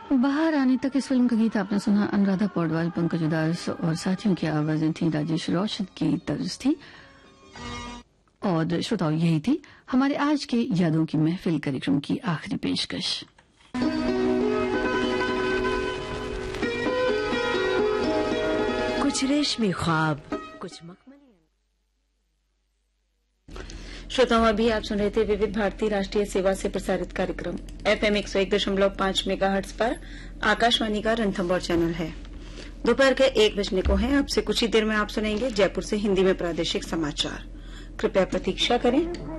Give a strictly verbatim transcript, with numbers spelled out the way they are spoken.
बाहर आने तक इस फिल्म का गीत आपने सुना। अनुराधा पौडवाल, पंकज उदास और साथियों की आवाजें थी। राजेश रोशन की तर्ज थी। और श्रोताओं, यही थी हमारे आज के यादों की महफिल कार्यक्रम की आखिरी पेशकश। कुछ रेशमी ख्वाब, कुछ मखमली। श्रोताओं, अभी आप सुन रहे थे विविध भारती राष्ट्रीय सेवा से प्रसारित कार्यक्रम एफएम एक सौ एक दशमलव पांच मेगाहर्ट्ज पर आकाशवाणी का रणथंभौर चैनल है। दोपहर के एक बजने को है। अब से कुछ ही देर में आप सुनेंगे जयपुर से हिंदी में प्रादेशिक समाचार। कृपया प्रतीक्षा करें।